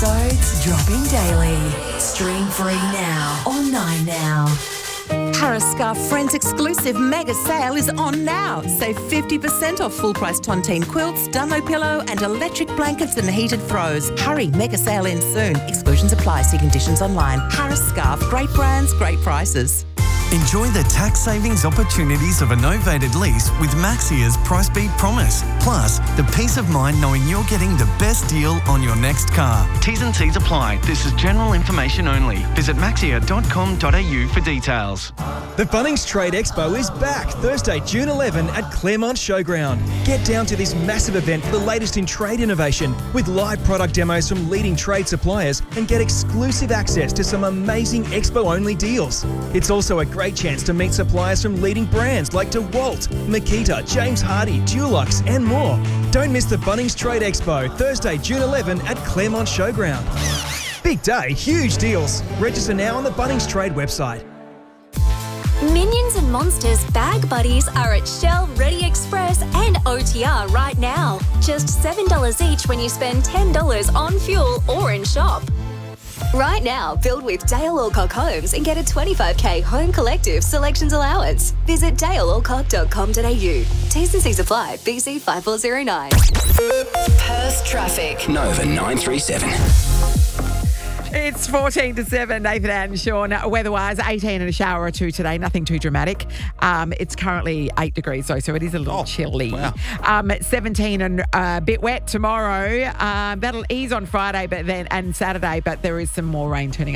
episodes dropping daily. Stream free now on 9Now. Harris Scarf Friends exclusive mega sale is on now. Save 50% off full price tontine quilts, Dunlow pillow and electric blankets and heated throws. Hurry, mega sale ends soon. Exclusions apply. See conditions online. Harris Scarf, great brands, great prices. Enjoy the tax savings opportunities of a novated lease with Maxia's Price Beat Promise. Plus, the peace of mind knowing you're getting the best deal on your next car. T's and C's apply. This is general information only. Visit maxia.com.au for details. The Bunnings Trade Expo is back Thursday, June 11 at Claremont Showground. Get down to this massive event for the latest in trade innovation with live product demos from leading trade suppliers and get exclusive access to some amazing expo-only deals. It's also a great chance to meet suppliers from leading brands like DeWalt, Makita, James Hardie, Dulux and more. Don't miss the Bunnings Trade Expo Thursday, June 11 at Claremont Showground. Big day, huge deals. Register now on the Bunnings Trade website. Minions and Monsters Bag Buddies are at Shell, Ready Express and OTR right now. Just $7 each when you spend $10 on fuel or in shop. Right now, build with Dale Alcock Homes and get a 25k home collective selections allowance. Visit dalealcock.com.au. T's and C's apply. BC 5409. Perth traffic. Nova 937. It's 14 to 7, Nathan and Sean. Weather-wise, 18 and a shower or two today. Nothing too dramatic. It's currently 8 degrees, though, so it is a little chilly. Wow. 17 and a bit wet tomorrow. That'll ease on Friday and Saturday, but there is some more rain turning